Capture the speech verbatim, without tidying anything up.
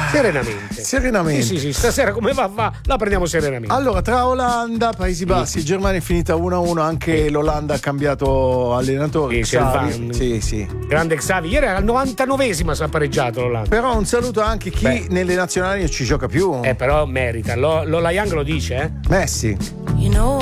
serenamente. Serenamente. Sì, sì, sì, stasera come va va, la prendiamo serenamente. Allora, tra Olanda, Paesi Bassi e Germania è finita uno a uno, anche sì. l'Olanda ha cambiato allenatore. Sì, Xavi. Sì, sì. Grande Xavi, ieri al novantanovesima si è pareggiato l'Olanda. Però un saluto anche chi Beh. nelle nazionali non ci gioca più. Eh, però merita. Lola Young lo dice, eh? Messi. You know